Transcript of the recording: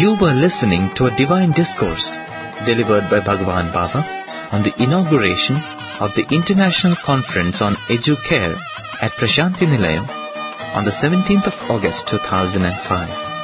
You were listening to a divine discourse delivered by Bhagwan Baba on the inauguration of the International Conference on Educare at Prashanti Nilayam on the 17th of August 2005.